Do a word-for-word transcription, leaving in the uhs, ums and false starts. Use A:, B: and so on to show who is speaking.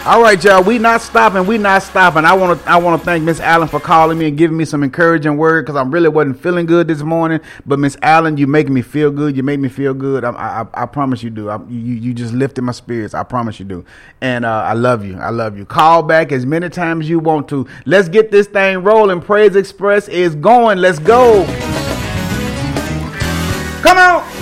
A: All right, y'all. We not stopping. We not stopping. I want to. I want to thank Miss Allen for calling me and giving me some encouraging word because I really wasn't feeling good this morning. But Miss Allen, you making me feel good. You make me feel good. I, I, I promise you do. I, you, you just lifted my spirits. I promise you do. And uh, I love you. I love you. Call back as many times as you want to. Let's get this thing rolling. Praise Express is going. Let's go. Come on.